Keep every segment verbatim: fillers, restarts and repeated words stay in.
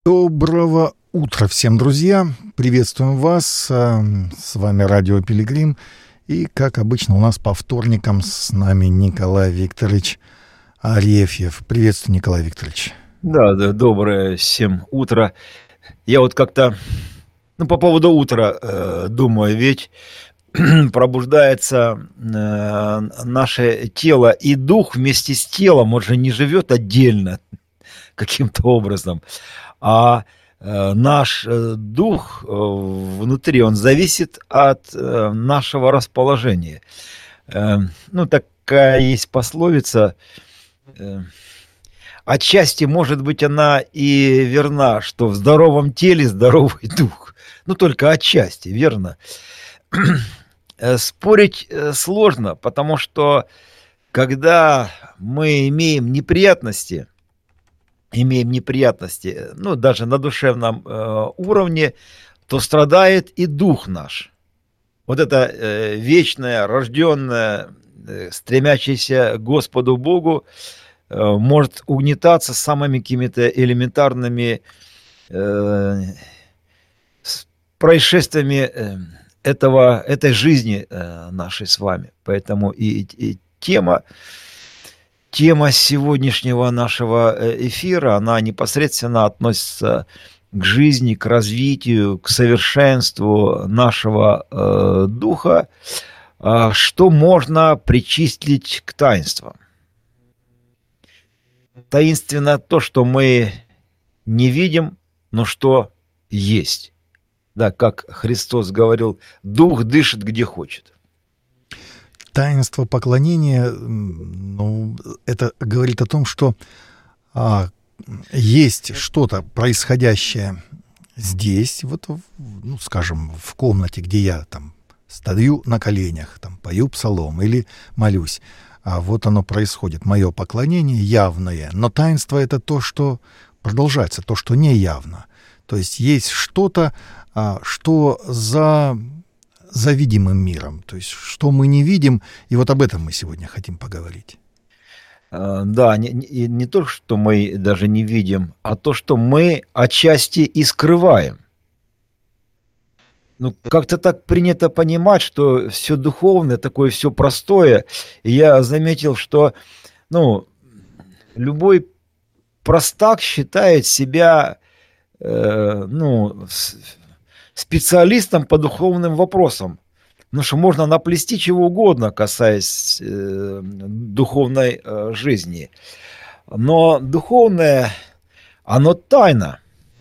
Доброго утра всем, друзья! Приветствуем вас! С вами Радио Пилигрим. И, как обычно, у нас по вторникам с нами Николай Викторович Арефьев. Приветствую, Николай Викторович. Да, да, доброе всем утро. Я вот как-то, ну, по поводу утра э, думаю, ведь пробуждается э, наше тело, и дух вместе с телом, он же не живет отдельно каким-то образом, а э, наш э, дух э, внутри, он зависит от э, нашего расположения. Э, ну, такая есть пословица, э, отчасти, может быть, она и верна, что в здоровом теле здоровый дух. Ну, только отчасти, верно? Спорить сложно, потому что когда мы имеем неприятности, имеем неприятности, ну, даже на душевном э, уровне, то страдает и дух наш. Вот это э, вечное, рожденное, э, стремящееся к Господу Богу, э, может угнетаться самыми какими-то элементарными э, происшествиями э, этого, этой жизни э, нашей с вами. Поэтому и, и тема, тема сегодняшнего нашего эфира, она непосредственно относится к жизни, к развитию, к совершенству нашего э, духа, э, что можно причислить к таинствам. Таинственно то, что мы не видим, но что есть. Да, как Христос говорил, дух дышит где хочет. Таинство поклонения, ну, это говорит о том, что а, есть что-то происходящее здесь, вот, ну, скажем, в комнате, где я там стою на коленях, там пою псалом или молюсь, а вот оно происходит, мое поклонение явное, но таинство — это то, что продолжается, то, что не явно. То есть есть что-то, а, что за... за видимым миром, то есть что мы не видим, и вот об этом мы сегодня хотим поговорить. Да, не, не, не то, что мы даже не видим, а то, что мы отчасти и скрываем. Ну, как-то так принято понимать, что все духовное, такое все простое. И я заметил, что, ну, любой простак считает себя, э, ну, специалистом по духовным вопросам. Потому что можно наплести чего угодно, касаясь э, духовной э, жизни. Но духовное, оно тайна.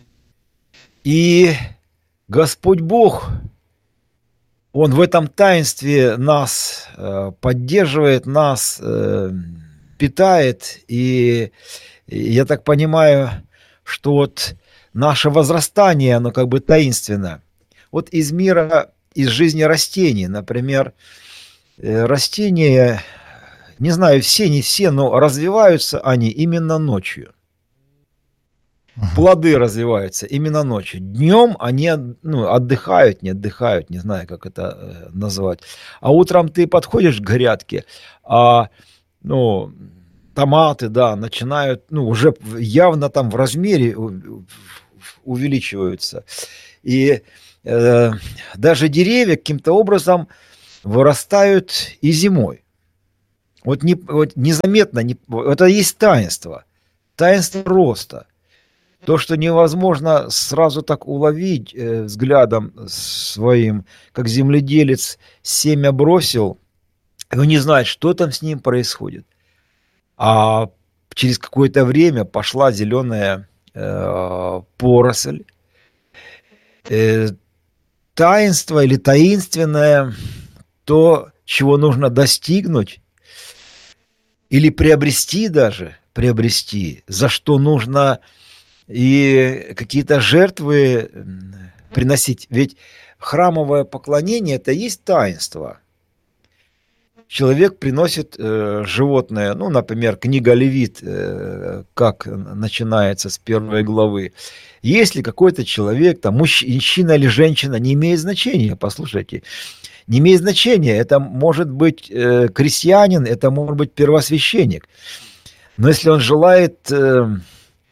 И Господь Бог, Он в этом таинстве нас э, поддерживает, нас э, питает. И, и я так понимаю, что вот наше возрастание, оно как бы таинственно. Вот из мира, из жизни растений, например, растения, не знаю, все, не все, но развиваются они именно ночью. Uh-huh. Плоды развиваются именно ночью. Днем они, ну, отдыхают, не отдыхают, не знаю, как это э, назвать. А утром ты подходишь к грядке, а, ну, томаты, да, начинают, ну, уже явно там в размере увеличиваются. И э, даже деревья каким-то образом вырастают и зимой. Вот, не, вот незаметно, не, это есть таинство. Таинство роста. То, что невозможно сразу так уловить э, взглядом своим, как земледелец семя бросил, и он не знает, что там с ним происходит. А через какое-то время пошла зеленая э, поросль. Э, таинство или таинственное, то, чего нужно достигнуть или приобрести даже, приобрести, за что нужно и какие-то жертвы приносить. Ведь храмовое поклонение – это есть таинство. Человек приносит э, животное, ну, например, книга Левит, э, как начинается с первой главы. Если какой-то человек, там, мужчина или женщина, не имеет значения, послушайте, не имеет значения, это может быть э, крестьянин, это может быть первосвященник. Но если он желает э,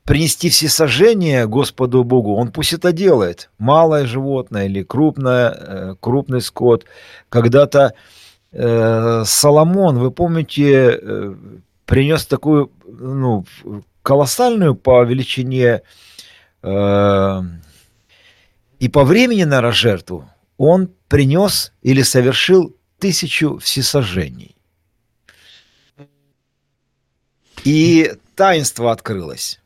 принести всесожжение Господу Богу, он пусть это делает. Малое животное или крупное, крупный скот. Когда-то э, Соломон, вы помните, э, принес такую, ну, колоссальную по величине э, и по времени, наверное, жертву. Он принес или совершил тысячу всесожжений. И таинство открылось.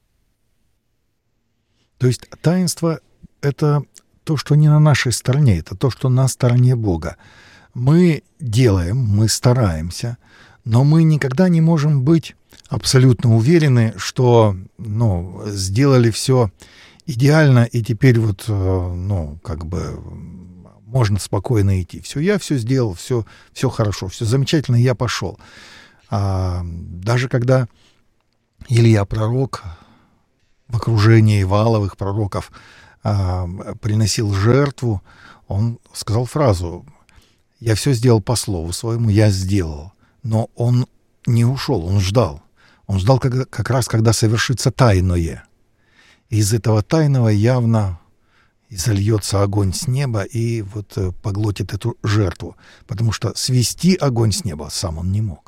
То есть таинство — это то, что не на нашей стороне, это то, что на стороне Бога. Мы делаем, мы стараемся, но мы никогда не можем быть абсолютно уверены, что, ну, сделали все идеально, и теперь вот, ну, как бы можно спокойно идти. Все, я все сделал, все, все хорошо, все замечательно, я пошел. А даже когда Илья пророк в окружении валовых пророков а, приносил жертву, он сказал фразу: «Я все сделал по слову своему, я сделал». Но он не ушел, он ждал. Он ждал как, как раз, когда совершится тайное. И из этого тайного явно зальется огонь с неба и вот поглотит эту жертву. Потому что свести огонь с неба сам он не мог.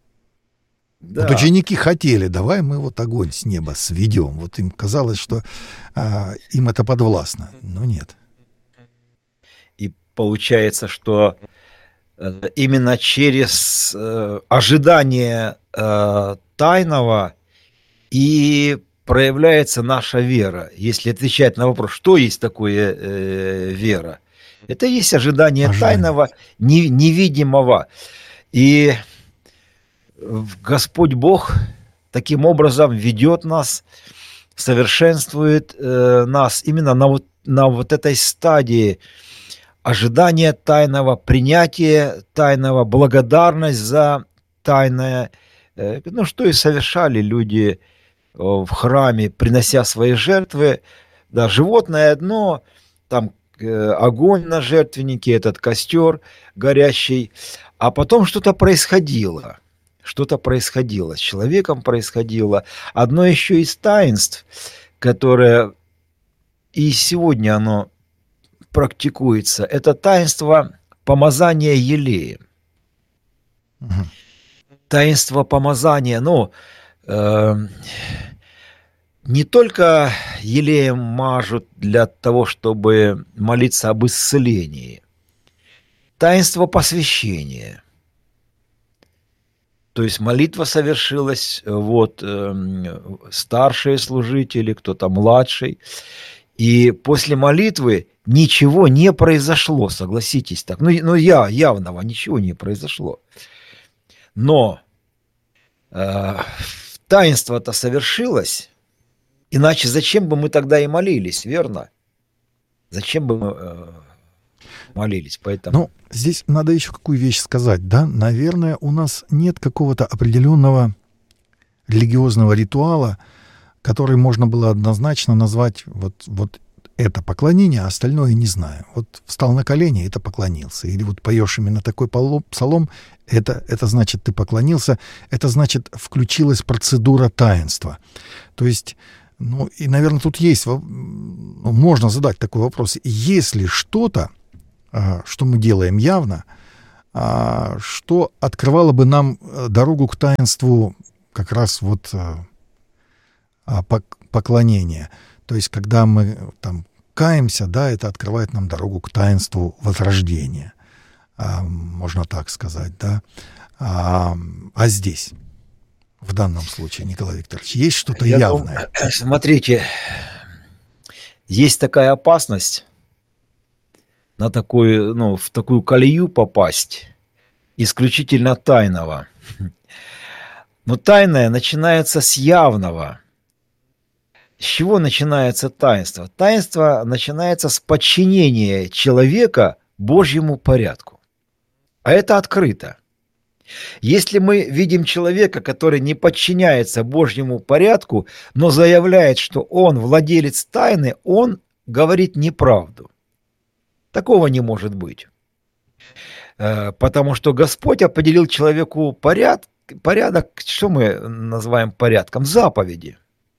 Да. Вот ученики хотели: давай мы вот огонь с неба сведем. Вот им казалось, что а, им это подвластно, но нет. И получается, что именно через э, ожидание э, тайного и проявляется наша вера. Если отвечать на вопрос, что есть такое э, вера, это есть ожидание, ожидание. тайного, не, невидимого. И Господь Бог таким образом ведет нас, совершенствует э, нас именно на вот, на вот этой стадии ожидания тайного, принятия тайного, благодарность за тайное. Э, ну, что и совершали люди э, в храме, принося свои жертвы. Да, животное одно, там э, огонь на жертвеннике, этот костер горящий, а потом что-то происходило. Что-то происходило, с человеком происходило. Одно еще из таинств, которое и сегодня оно практикуется, это таинство помазания елеем. Угу. Таинство помазания, ну, э, не только елеем мажут для того, чтобы молиться об исцелении. Таинство посвящения. То есть молитва совершилась, вот, э, старшие служители, кто-то младший, и после молитвы ничего не произошло, согласитесь так. Ну, ну я, явного ничего не произошло. Но э, таинство-то совершилось, иначе зачем бы мы тогда и молились, верно? Зачем бы мы э, молились? Поэтому... Ну, здесь надо еще какую вещь сказать, да? Наверное, у нас нет какого-то определенного религиозного ритуала, который можно было однозначно назвать вот, вот это поклонение, а остальное не знаю. Вот встал на колени, это поклонился. Или вот поешь именно такой псалом, это, это значит, ты поклонился, это значит, включилась процедура таинства. То есть, ну, и, наверное, тут есть, ну, можно задать такой вопрос. Если что-то, что мы делаем явно, что открывало бы нам дорогу к таинству как раз вот поклонения. То есть, когда мы там каемся, да, это открывает нам дорогу к таинству возрождения. Можно так сказать, да. А, а здесь, в данном случае, Николай Викторович, есть что-то Я явное? Думаю, смотрите, есть такая опасность на такую, ну, в такую колею попасть, исключительно тайного. Но тайное начинается с явного. С чего начинается таинство? Таинство начинается с подчинения человека Божьему порядку. А это открыто. Если мы видим человека, который не подчиняется Божьему порядку, но заявляет, что он владелец тайны, он говорит неправду. Такого не может быть. Потому что Господь определил человеку порядок, порядок, что мы называем порядком? Заповеди.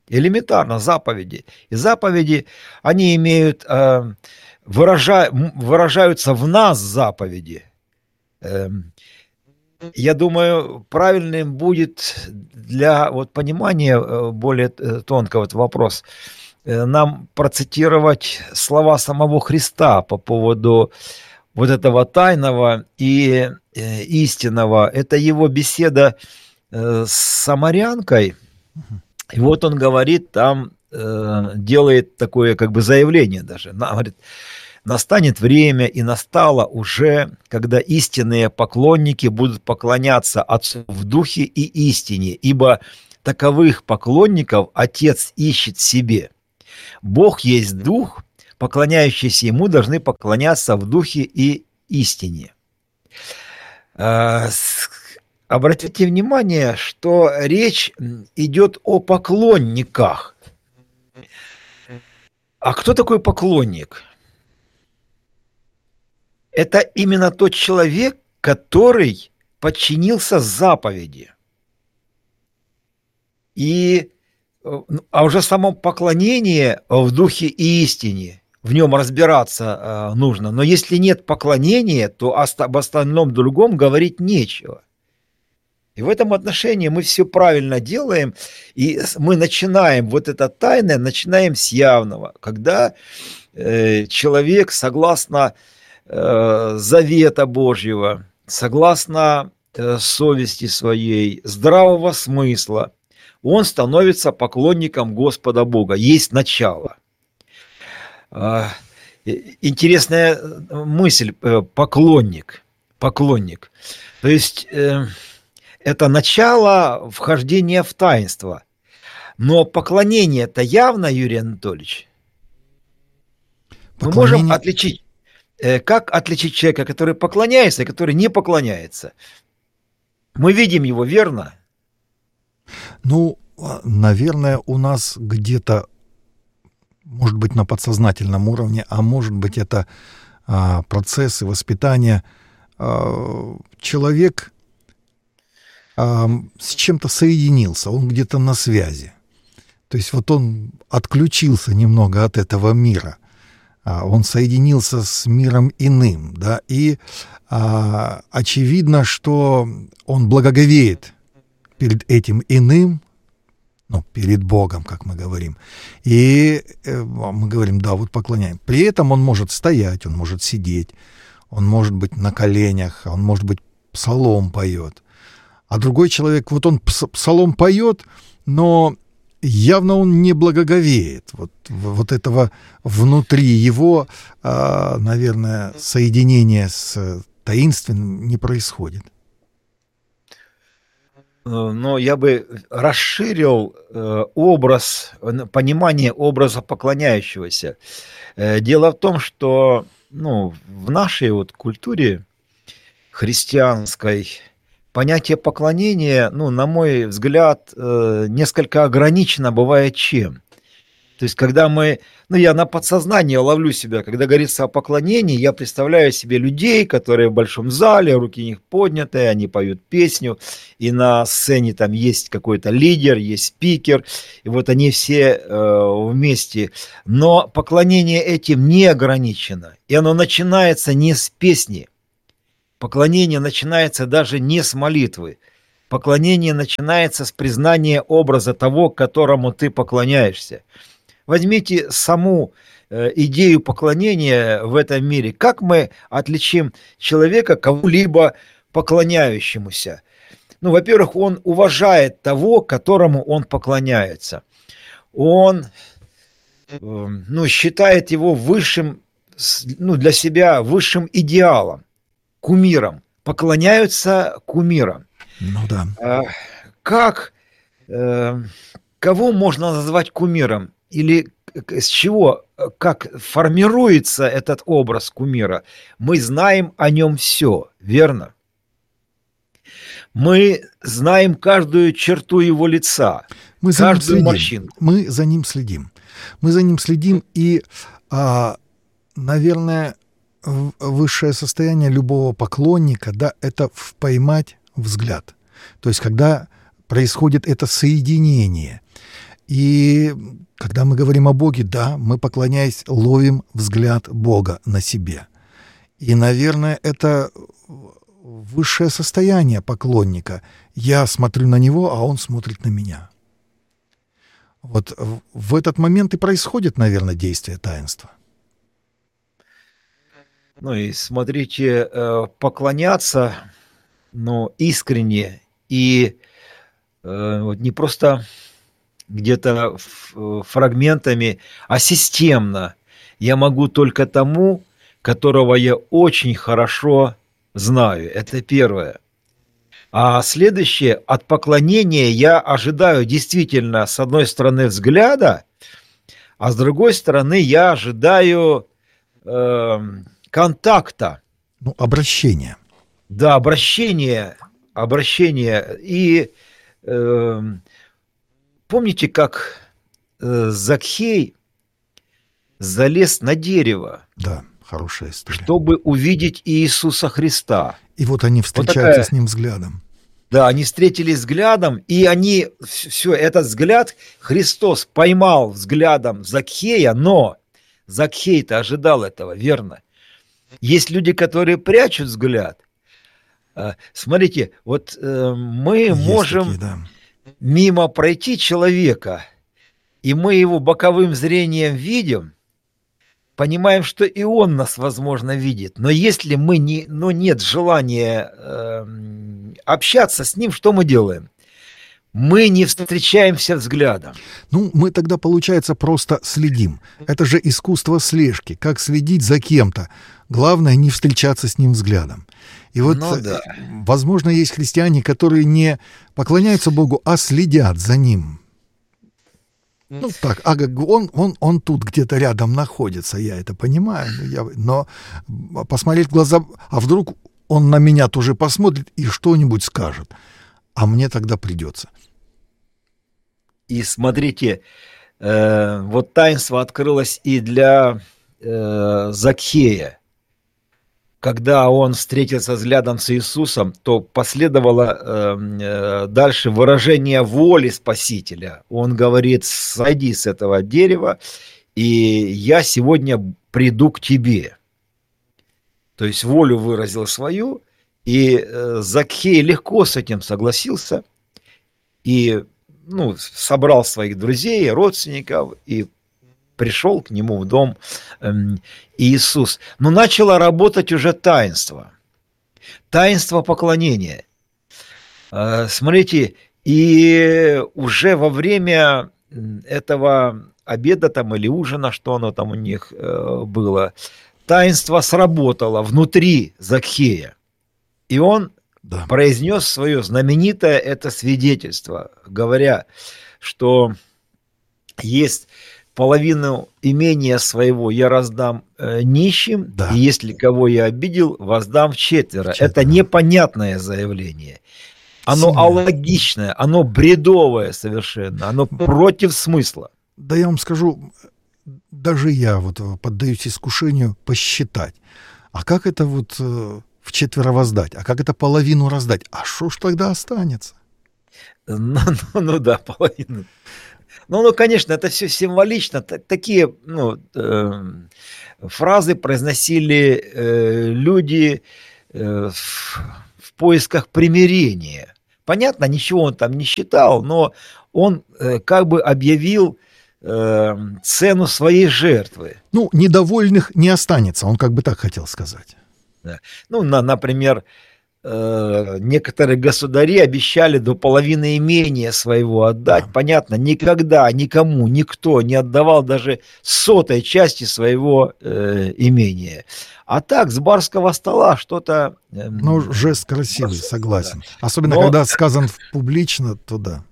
Элементарно, заповеди. И заповеди, они имеют, э, выража, выражаются в нас заповеди. Э, я думаю, правильным будет для вот, понимания более тонкого вот вопрос э, нам процитировать слова самого Христа по поводу вот этого тайного и э, истинного. Это его беседа э, с самарянкой. И вот он говорит, там э, делает такое как бы заявление даже. На, говорит, настанет время и настало уже, когда истинные поклонники будут поклоняться Отцу в духе и истине, ибо таковых поклонников Отец ищет себе. Бог есть Дух, поклоняющиеся Ему должны поклоняться в духе и истине. Э, Обратите внимание, что речь идет о поклонниках. А кто такой поклонник? Это именно тот человек, который подчинился заповеди. И, а уже само поклонение в духе и истине, в нем разбираться нужно. Но если нет поклонения, то об остальном другом говорить нечего. И в этом отношении мы все правильно делаем, и мы начинаем вот это тайное, начинаем с явного, когда э, человек, согласно э, завета Божьего, согласно э, совести своей, здравого смысла, он становится поклонником Господа Бога. Есть начало. Э, интересная мысль, э, поклонник, поклонник. То есть... Э, Это начало вхождения в таинство. Но поклонение-то явно, Юрий Анатольевич. Поклонение... Мы можем отличить, как отличить человека, который поклоняется и который не поклоняется. Мы видим его, верно? Ну, наверное, у нас где-то, может быть, на подсознательном уровне, а может быть, это а, процессы воспитания. А, человек... с чем-то соединился, он где-то на связи. То есть вот он отключился немного от этого мира, он соединился с миром иным, да, и а, очевидно, что он благоговеет перед этим иным, ну, перед Богом, как мы говорим, и э, мы говорим, да, вот поклоняем. При этом он может стоять, он может сидеть, он может быть на коленях, он может быть псалом поет. А другой человек, вот он псалом поет, но явно он не благоговеет. Вот, вот этого внутри его, наверное, соединения с таинственным не происходит. Но я бы расширил образ, понимание образа поклоняющегося. Дело в том, что ну, в нашей вот культуре христианской понятие поклонения, ну, на мой взгляд, несколько ограничено бывает чем. То есть, когда мы, ну, я на подсознании ловлю себя, когда говорится о поклонении, я представляю себе людей, которые в большом зале, руки у них подняты, они поют песню, и на сцене там есть какой-то лидер, есть спикер, и вот они все э, вместе. Но поклонение этим не ограничено, и оно начинается не с песни. Поклонение начинается даже не с молитвы. Поклонение начинается с признания образа того, которому ты поклоняешься. Возьмите саму э, идею поклонения в этом мире. Как мы отличим человека кому-либо поклоняющемуся? Ну, во-первых, он уважает того, которому он поклоняется. Он э, ну, считает его высшим, ну, для себя высшим идеалом. Кумирам, поклоняются кумирам. Ну да. Как, кого можно назвать кумиром? Или с чего, как формируется этот образ кумира? Мы знаем о нем все, верно? Мы знаем каждую черту его лица, мы за каждую ним морщинку. Мы за ним следим. Мы за ним следим, и, а, наверное, высшее состояние любого поклонника, да, это поймать взгляд. То есть, когда происходит это соединение. И когда мы говорим о Боге, да, мы, поклоняясь, ловим взгляд Бога на себе. И, наверное, это высшее состояние поклонника. Я смотрю на него, а он смотрит на меня. Вот в этот момент и происходит, наверное, действие таинства. Ну и смотрите, поклоняться, ну, искренне и э, не просто где-то фрагментами, а системно я могу только тому, которого я очень хорошо знаю. Это первое. А следующее, от поклонения я ожидаю действительно, с одной стороны, взгляда, а с другой стороны, я ожидаю э, контакта. Ну, обращения. Да, обращение, обращение. И э, помните, как э, Закхей залез на дерево? Да, хорошая история. Чтобы увидеть Иисуса Христа. И вот они встречаются вот такая... с ним взглядом. Да, они встретились взглядом, и они, все, этот взгляд Христос поймал взглядом Закхея, но Закхей-то ожидал этого, верно? Есть люди, которые прячут взгляд. Смотрите, вот мы Есть можем такие, да. мимо пройти человека, и мы его боковым зрением видим, понимаем, что и он нас, возможно, видит. Но если мы не, ну, нет желания э, общаться с ним, что мы делаем? Мы не встречаемся взглядом. Ну, мы тогда, получается, просто следим. Это же искусство слежки. Как следить за кем-то. Главное, не встречаться с ним взглядом. И вот, ну, да. возможно, есть христиане, которые не поклоняются Богу, а следят за Ним. Ну так, а он, он, он тут где-то рядом находится, я это понимаю, я, но посмотреть в глаза, а вдруг он на меня тоже посмотрит и что-нибудь скажет, а мне тогда придется. И смотрите, э, вот таинство открылось и для э, Закхея. Когда он встретился взглядом с Иисусом, то последовало э, э, дальше выражение воли Спасителя. Он говорит: сойди с этого дерева, и я сегодня приду к тебе. То есть волю выразил свою, и э, Закхей легко с этим согласился, и ну, собрал своих друзей, родственников, и пришел к нему в дом э, Иисус. Но начало работать уже таинство. Таинство поклонения. Э, смотрите, и уже во время этого обеда там или ужина, что оно там у них э, было, таинство сработало внутри Закхея. И он да. произнес свое знаменитое это свидетельство, говоря, что есть... половину имения своего я раздам э, нищим, да. и если кого я обидел, воздам вчетверо. вчетверо. Это непонятное заявление. Оно Сильное. алогичное, оно бредовое совершенно, оно против смысла. Да я вам скажу, даже я вот поддаюсь искушению посчитать. А как это вот э, вчетверо воздать? А как это половину раздать? А что ж тогда останется? Ну, ну, ну да, половину. Ну, ну, конечно, это все символично. Такие ну, э, фразы произносили э, люди э, в, в поисках примирения. Понятно, ничего он там не считал, но он э, как бы объявил э, цену своей жертвы. Ну, недовольных не останется, он как бы так хотел сказать. Да. Ну, на, например... некоторые государи обещали до половины имения своего отдать. Да. Понятно, никогда никому, никто не отдавал даже сотой части своего э, имения. А так, с барского стола что-то... Э, ну, жест красивый, согласен. Да. Особенно, но, когда сказан публично, то да.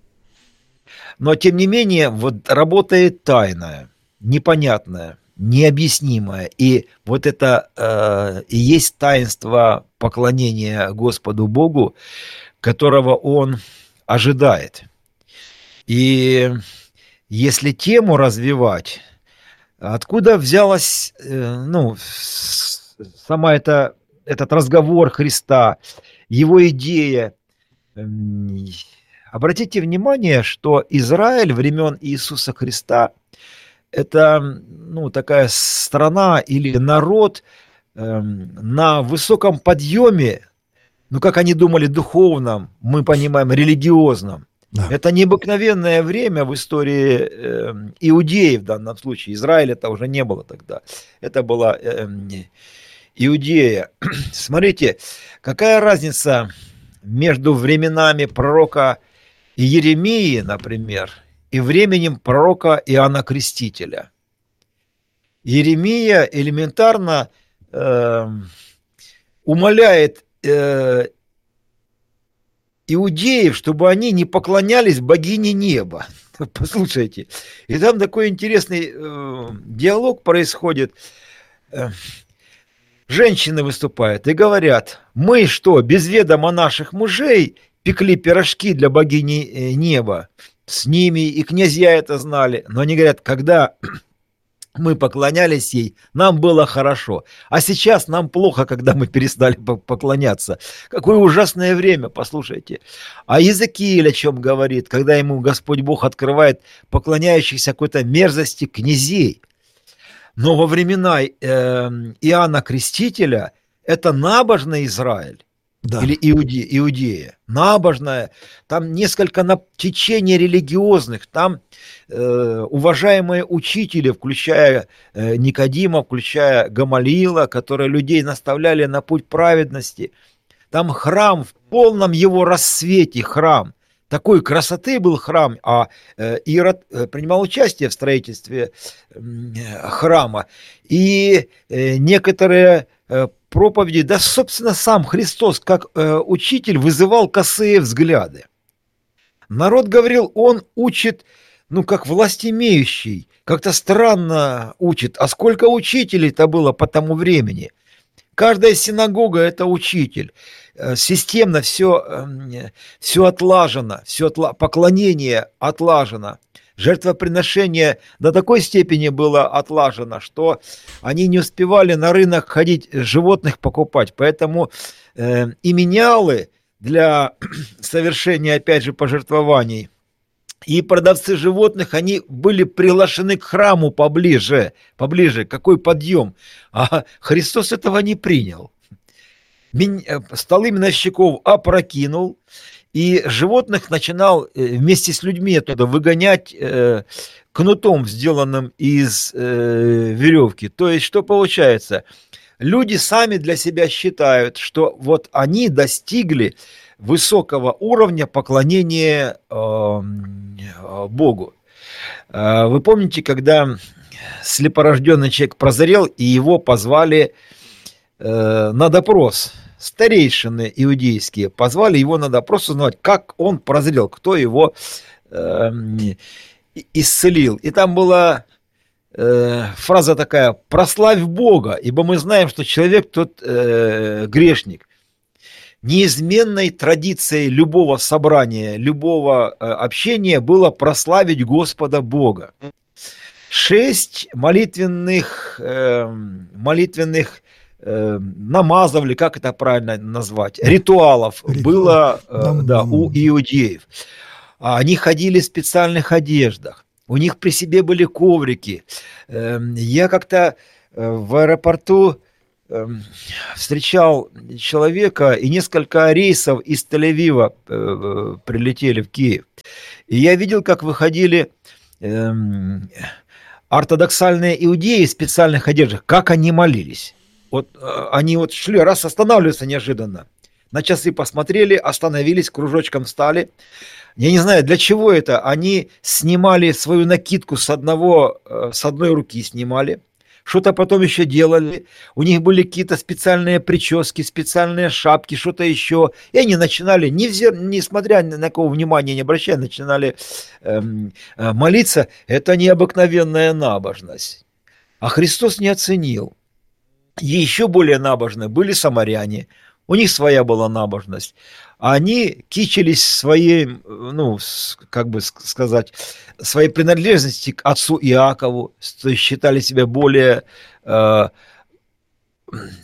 Но, тем не менее, вот работает тайное, непонятное, необъяснимое. И вот это э, и есть таинство поклонения Господу Богу, которого он ожидает. И если тему развивать, откуда взялась э, ну, сама эта, этот разговор Христа, его идея, э, обратите внимание, что Израиль времен Иисуса Христа – это, ну, такая страна или народ эм, на высоком подъеме, ну, как они думали, духовном, мы понимаем, религиозном. Да. Это необыкновенное время в истории э, иудеев в данном случае. Израиля это уже не было тогда. Это была э, Иудея. Смотрите, какая разница между временами пророка Иеремии, например, и временем пророка Иоанна Крестителя. Иеремия элементарно э, умоляет э, иудеев, чтобы они не поклонялись богине неба. Послушайте. И там такой интересный э, диалог происходит. Э, женщины выступают и говорят: мы что, без ведома наших мужей пекли пирожки для богини э, неба? С ними и князья это знали. Но они говорят, когда мы поклонялись ей, нам было хорошо. А сейчас нам плохо, когда мы перестали поклоняться. Какое ужасное время, послушайте. А Иезекииль о чем говорит, когда ему Господь Бог открывает поклоняющихся какой-то мерзости князей. Но во времена э, Иоанна Крестителя это набожный Израиль. Да. Или Иуде, Иудея, набожная, там несколько на течений религиозных, там э, уважаемые учители, включая э, Никодима, включая Гамалиила, которые людей наставляли на путь праведности. Там храм в полном его рассвете, храм. Такой красоты был храм, а э, Ирод э, принимал участие в строительстве э, храма. И э, некоторые э, проповеди, да, собственно, сам Христос, как э, учитель, вызывал косые взгляды. Народ говорил, он учит, ну, как властимеющий, как-то странно учит. А сколько учителей-то было по тому времени? Каждая синагога – это учитель. Системно все, все отлажено, все отла... поклонение отлажено. Жертвоприношение до такой степени было отлажено, что они не успевали на рынок ходить, животных покупать. Поэтому э, и менялы для совершения, опять же, пожертвований, и продавцы животных, они были приглашены к храму поближе. Поближе, какой подъем. А Христос этого не принял. Столы миновщиков опрокинул, и животных начинал вместе с людьми оттуда выгонять э, кнутом, сделанным из э, веревки. То есть, что получается? Люди сами для себя считают, что вот они достигли высокого уровня поклонения э, Богу. Э, вы помните, когда слепорожденный человек прозрел, и его позвали э, на допрос? Старейшины иудейские позвали его на допрос узнать, как он прозрел, кто его э, исцелил. И там была э, фраза такая: «Прославь Бога, ибо мы знаем, что человек тот э, грешник». Неизменной традицией любого собрания, любого э, общения было прославить Господа Бога. Шесть молитвенных, э, молитвенных намазов, или как это правильно назвать, ритуалов Ритуал. было да, да, у иудеев. Они ходили в специальных одеждах, у них при себе были коврики. Я как-то в аэропорту встречал человека, и несколько рейсов из Тель-Авива прилетели в Киев. И я видел, как выходили ортодоксальные иудеи в специальных одеждах, как они молились. Вот они вот шли, раз останавливаются неожиданно. На часы посмотрели, остановились, кружочком встали. Я не знаю, для чего это. Они снимали свою накидку с одного, с одной руки снимали. Что-то потом еще делали. У них были какие-то специальные прически, специальные шапки, что-то еще. И они начинали, несмотря ни на кого внимания не обращая, начинали эм, молиться. Это необыкновенная набожность. А Христос не оценил. И еще более набожны были самаряне. У них своя была набожность. Они кичились своей, ну, как бы сказать, своей принадлежности к отцу Иакову, то есть считали себя более, э,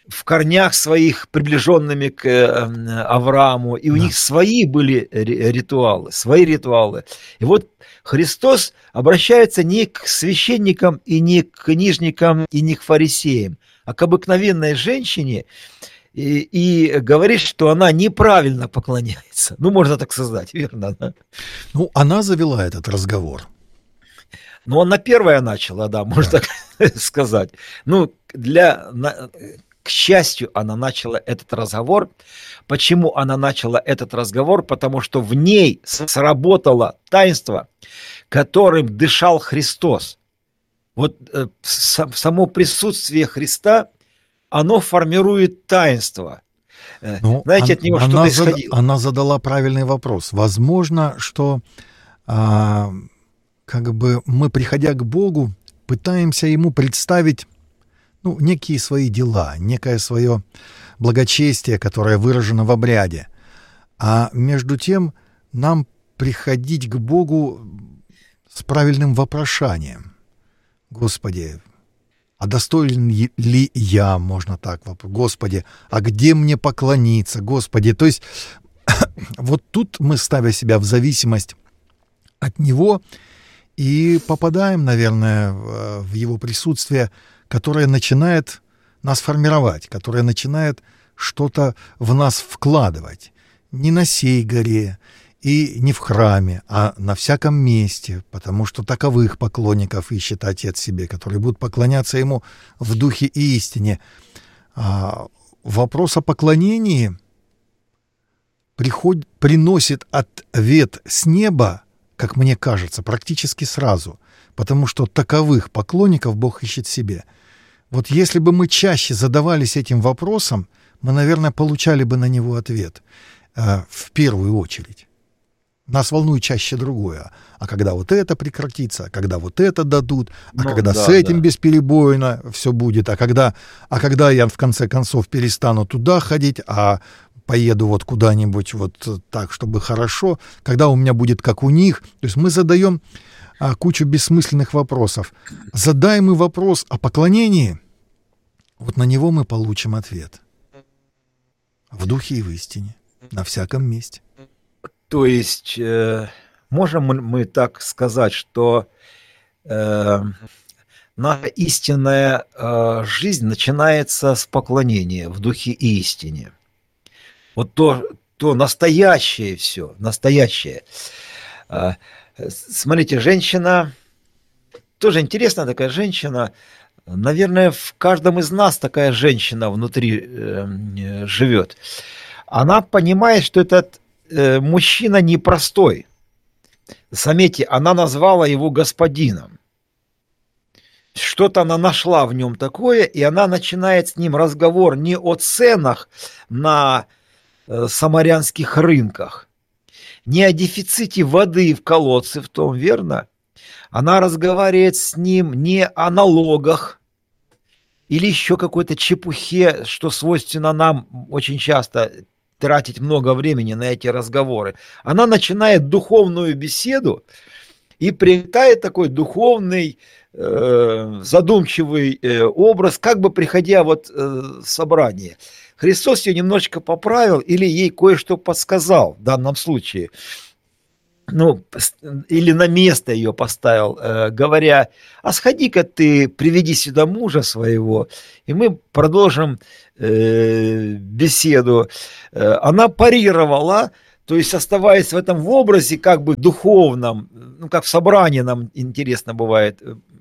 в корнях своих приближенными к Аврааму, и у да. них свои были ритуалы, свои ритуалы. И вот Христос обращается не к священникам, и не к книжникам, и не к фарисеям, а к обыкновенной женщине, и, и говорит, что она неправильно поклоняется. Ну, можно так сказать, верно? Да? Ну, она завела этот разговор. Ну, она первая начала, да, можно да. так сказать. Ну, для... К счастью, она начала этот разговор. Почему она начала этот разговор? Потому что в ней сработало таинство, которым дышал Христос. Вот э, само присутствие Христа, оно формирует таинство. Ну, знаете, от него что-то исходило. Зад, она задала правильный вопрос. Возможно, что а, как бы мы, приходя к Богу, пытаемся Ему представить ну, некие свои дела, некое свое благочестие, которое выражено в обряде. А между тем нам приходить к Богу с правильным вопрошанием. Господи, а достоин ли я, можно так вопросить, Господи, а где мне поклониться, Господи? То есть вот тут мы, ставя себя в зависимость от Него, и попадаем, наверное, в Его присутствие, которое начинает нас формировать, которое начинает что-то в нас вкладывать. Не на сей горе и не в храме, а на всяком месте, потому что таковых поклонников ищет Отец себе, которые будут поклоняться Ему в духе и истине. А вопрос о поклонении приходит, приносит ответ с неба, как мне кажется, практически сразу, потому что таковых поклонников Бог ищет себе. Вот если бы мы чаще задавались этим вопросом, мы, наверное, получали бы на него ответ э, в первую очередь. Нас волнует чаще другое. А когда вот это прекратится, а когда вот это дадут, а ну, когда да, с этим да. бесперебойно все будет, а когда, а когда я в конце концов перестану туда ходить, а поеду вот куда-нибудь вот так, чтобы хорошо, когда у меня будет как у них. То есть мы задаем а, кучу бессмысленных вопросов. Задай мы вопрос о поклонении, вот на него мы получим ответ. В духе и в истине, на всяком месте. То есть, э, можем мы так сказать, что э, наша истинная э, жизнь начинается с поклонения в духе и истине. Вот то, то настоящее все, настоящее. Э, смотрите, женщина, тоже интересная такая женщина, наверное, в каждом из нас такая женщина внутри э, живет. Она понимает, что этот э, мужчина непростой. Заметьте, она назвала его господином. Что-то она нашла в нем такое, и она начинает с ним разговор не о ценах на э, самарянских рынках, не о дефиците воды в колодце в том, верно? Она разговаривает с ним не о налогах или еще какой-то чепухе, что свойственно нам очень часто тратить много времени на эти разговоры. Она начинает духовную беседу и приобретает такой духовный, э, задумчивый э, образ, как бы приходя вот э, в собрание. Христос ее немножечко поправил или ей кое-что подсказал в данном случае. Ну, или на место ее поставил, э, говоря, а сходи-ка ты, приведи сюда мужа своего, и мы продолжим э, беседу. Э, она парировала, то есть оставаясь в этом в образе как бы духовном, ну, как в собрании нам интересно бывает,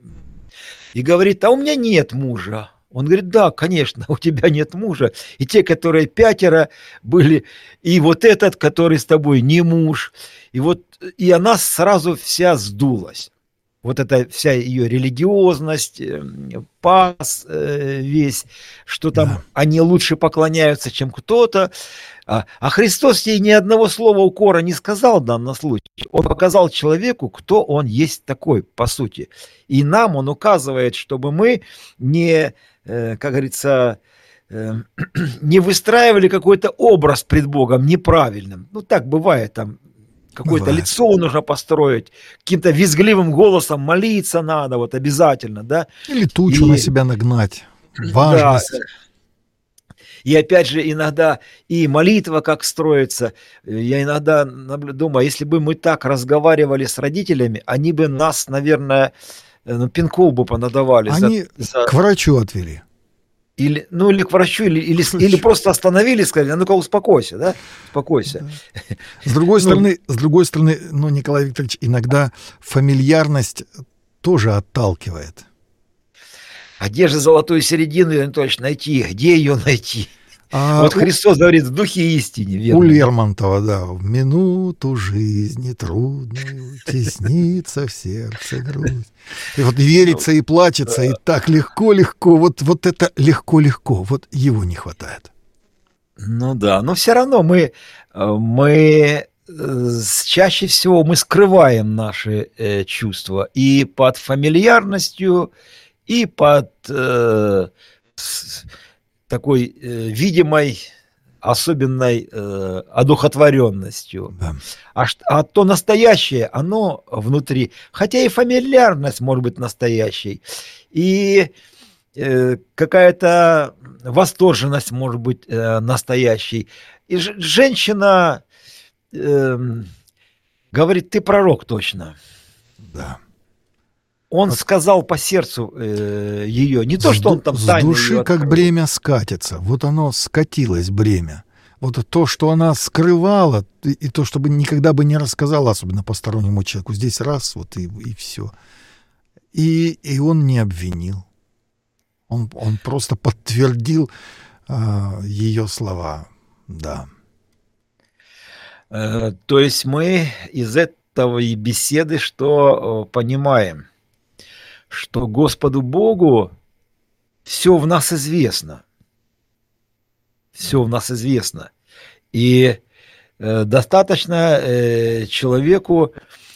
и говорит, а у меня нет мужа. Он говорит, да, конечно, у тебя нет мужа. И те, которые пятеро были, и вот этот, который с тобой не муж. И вот и она сразу вся сдулась. Вот эта вся ее религиозность, пас весь, что там да. Они лучше поклоняются, чем кто-то. А, а Христос ей ни одного слова укора не сказал в данном случае. Он показал человеку, кто он есть такой, по сути. И нам он указывает, чтобы мы не, как говорится, не выстраивали какой-то образ пред Богом неправильным. Ну, так бывает там. Какое-то бывает. Лицо нужно построить, каким-то визгливым голосом молиться надо, вот обязательно, да. Или тучу И... на себя нагнать, важность. Да. И опять же, иногда и молитва как строится. Я иногда думаю, если бы мы так разговаривали с родителями, они бы нас, наверное, ну, пинков бы понадавали. Они за, за... к врачу отвели. Или, ну, или к врачу, или, или, или просто остановили и сказали, а ну-ка успокойся, да? Успокойся. Да. С другой стороны, с другой стороны, ну, Николай Викторович, иногда фамильярность тоже отталкивает. А где же золотую середину, Иван Анатольевич, найти? Где ее найти? А вот у, Христос говорит в духе истине. Верно? У Лермонтова, да, в минуту жизни трудную теснится в сердце грусть. И вот верится и плачется, и так легко-легко. Вот, вот это легко-легко, вот его не хватает. Ну да, но все равно мы, мы чаще всего мы скрываем наши э, чувства и под фамильярностью, и под э, с, такой э, видимой, особенной э, одухотворенностью. Да. А, а то настоящее, оно внутри, хотя и фамильярность может быть настоящей, и э, какая-то восторженность может быть э, настоящей. И ж, женщина э, говорит, ты пророк точно. Да. Он сказал по сердцу э, ее, не то, с что он там тайно с души как бремя скатится. Вот оно скатилось, бремя. Вот то, что она скрывала, и, и то, чтобы никогда бы не рассказала, особенно постороннему человеку, здесь раз, вот и, и все. И, и он не обвинил. Он, он просто подтвердил э, ее слова. Да. Э, то есть мы из этого и беседы что э, понимаем? Что Господу Богу все в нас известно. Все в нас известно. И э, достаточно э, человеку,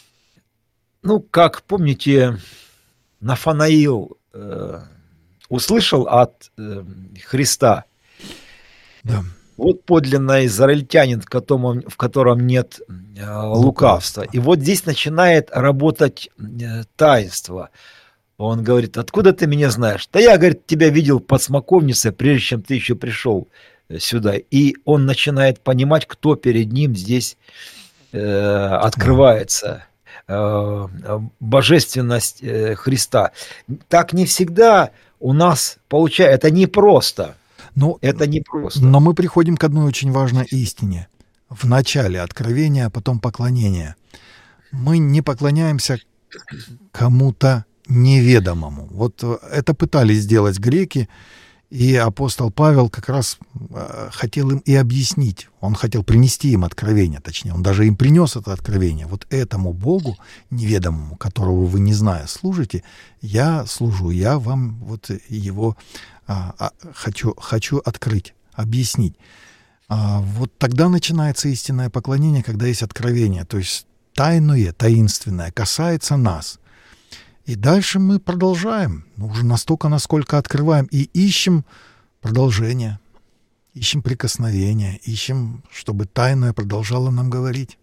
ну, как, помните, Нафанаил э, услышал от э, Христа. Да. Вот подлинный израильтянин, в котором, в котором нет э, лукавства. И вот здесь начинает работать э, таинство. Он говорит, откуда ты меня знаешь? Да я, говорит, тебя видел под смоковницей, прежде чем ты еще пришел сюда. И он начинает понимать, кто перед ним здесь э, открывается. Э, божественность э, Христа. Так не всегда у нас получается. Это непросто. Но, это непросто. Но мы приходим к одной очень важной истине. В начале откровения, а потом поклонения. Мы не поклоняемся кому-то неведомому. Вот это пытались сделать греки, и апостол Павел как раз хотел им и объяснить. Он хотел принести им откровение, точнее, он даже им принес это откровение. Вот этому Богу неведомому, которого вы, не зная, служите, я служу, я вам вот его а, а, хочу, хочу открыть, объяснить. А, вот тогда начинается истинное поклонение, когда есть откровение, то есть тайное, таинственное, касается нас. И дальше мы продолжаем, ну, уже настолько, насколько открываем, и ищем продолжение, ищем прикосновения, ищем, чтобы тайное продолжало нам говорить.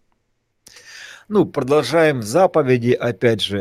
Ну, продолжаем заповеди, опять же.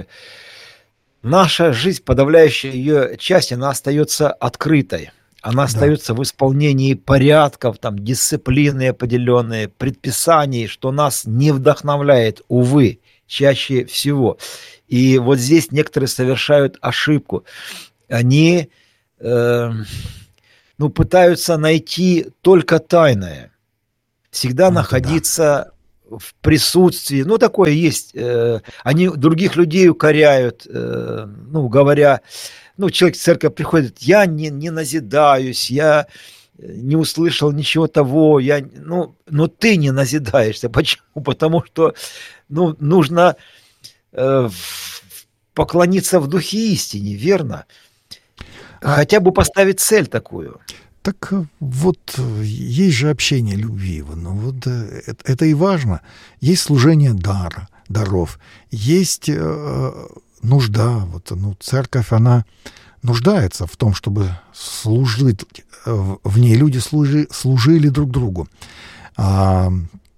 Наша жизнь, подавляющая ее часть, она остается открытой. Она остается да. в исполнении порядков, там, дисциплины определенные, предписаний, что нас не вдохновляет, увы, чаще всего. И вот здесь некоторые совершают ошибку. Они э, ну, пытаются найти только тайное. Всегда ну, находиться да. в присутствии. Ну, такое есть. Э, они других людей укоряют, э, ну, говоря, ну, человек в церковь приходит, я не, не назидаюсь, я не услышал ничего того, я, ну, но ты не назидаешься. Почему? Потому что ну, нужно э, поклониться в духе истине, верно? А, Хотя бы поставить цель такую. Так вот, есть же общение любви, ну, вот, это, это и важно. Есть служение дара, даров, есть э, нужда. Вот, ну, церковь, она нуждается в том, чтобы служить, в ней люди служи, служили друг другу. А,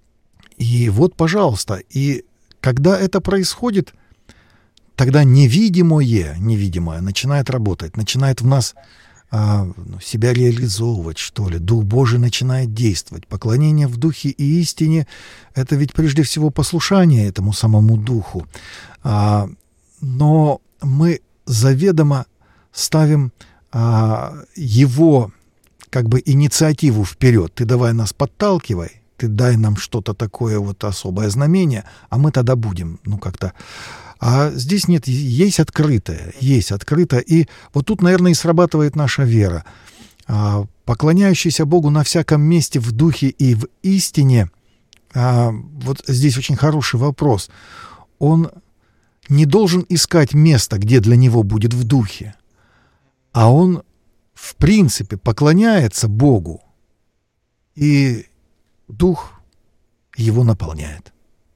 и вот, пожалуйста, и когда это происходит, тогда невидимое, невидимое начинает работать, начинает в нас а, себя реализовывать, что ли. Дух Божий начинает действовать. Поклонение в духе и истине — это ведь прежде всего послушание этому самому духу. А, но мы заведомо ставим а, его как бы инициативу вперед. Ты давай нас подталкивай, ты дай нам что-то такое вот особое знамение, а мы тогда будем, ну как-то... А здесь нет, есть открытое, есть открытое. И вот тут, наверное, и срабатывает наша вера. А, поклоняющийся Богу на всяком месте в духе и в истине, а, вот здесь очень хороший вопрос. Он не должен искать место, где для него будет в духе, а он, в принципе, поклоняется Богу, и дух его наполняет.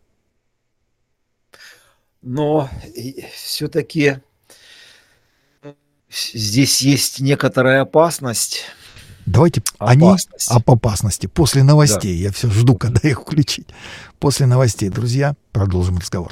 Но все-таки здесь есть некоторая опасность. Давайте опасность. Они об опасности. После новостей. Да. Я все жду, когда их включить. После новостей, друзья, продолжим разговор.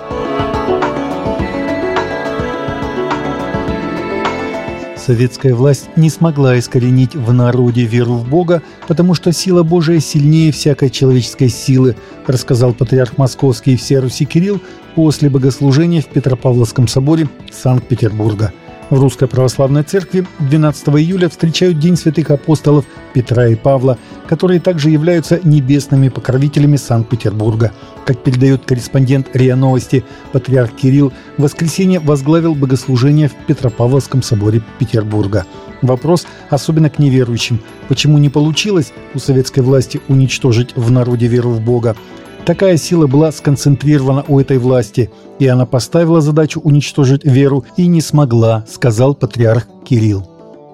Советская власть не смогла искоренить в народе веру в Бога, потому что сила Божия сильнее всякой человеческой силы, рассказал патриарх Московский и всея Руси Кирилл после богослужения в Петропавловском соборе Санкт-Петербурга. В Русской Православной Церкви двенадцатого июля встречают День святых апостолов Петра и Павла, которые также являются небесными покровителями Санкт-Петербурга. Как передает корреспондент РИА Новости, патриарх Кирилл в воскресенье возглавил богослужение в Петропавловском соборе Петербурга. Вопрос особенно к неверующим. Почему не получилось у советской власти уничтожить в народе веру в Бога? Такая сила была сконцентрирована у этой власти, и она поставила задачу уничтожить веру и не смогла, сказал патриарх Кирилл.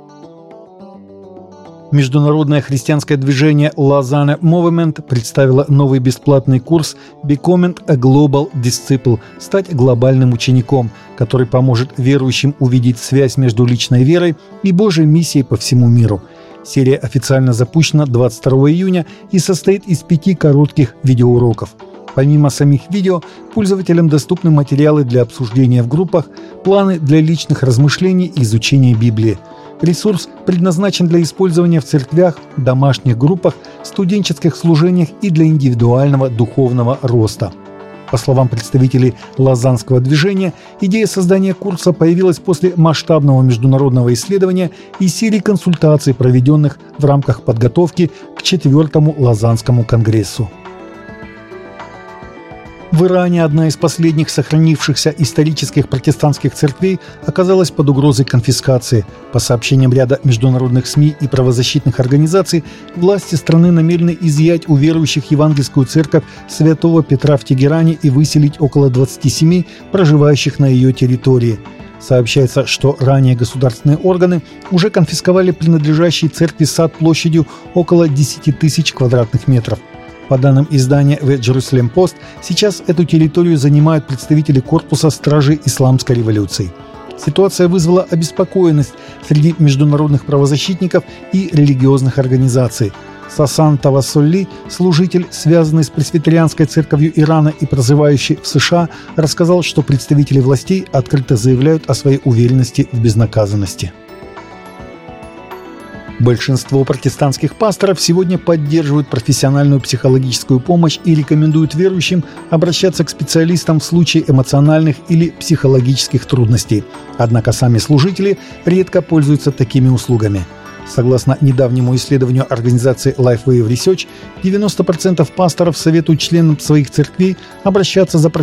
Международное христианское движение Lausanne Movement представило новый бесплатный курс Becoming a Global Disciple – стать глобальным учеником, который поможет верующим увидеть связь между личной верой и Божьей миссией по всему миру. Серия официально запущена двадцать второго июня и состоит из пяти коротких видеоуроков. Помимо самих видео, пользователям доступны материалы для обсуждения в группах, планы для личных размышлений и изучения Библии. Ресурс предназначен для использования в церквях, домашних группах, студенческих служениях и для индивидуального духовного роста. По словам представителей Лозаннского движения, идея создания курса появилась после масштабного международного исследования и серии консультаций, проведенных в рамках подготовки к четвертому Лозаннскому конгрессу. В Иране одна из последних сохранившихся исторических протестантских церквей оказалась под угрозой конфискации. По сообщениям ряда международных СМИ и правозащитных организаций, власти страны намерены изъять у верующих евангельскую церковь Святого Петра в Тегеране и выселить около двадцати семи проживающих на ее территории. Сообщается, что ранее государственные органы уже конфисковали принадлежащий церкви сад площадью около десяти тысяч квадратных метров. По данным издания The Jerusalem Post, сейчас эту территорию занимают представители корпуса стражей исламской революции. Ситуация вызвала обеспокоенность среди международных правозащитников и религиозных организаций. Сасан Тавасолли, служитель, связанный с пресвитерианской церковью Ирана и проживающий в США, рассказал, что представители властей открыто заявляют о своей уверенности в безнаказанности. Большинство протестантских пасторов сегодня поддерживают профессиональную психологическую помощь и рекомендуют верующим обращаться к специалистам в случае эмоциональных или психологических трудностей. Однако сами служители редко пользуются такими услугами. Согласно недавнему исследованию организации Lifeway Research, девяносто процентов пасторов советуют членам своих церквей обращаться за профессиональной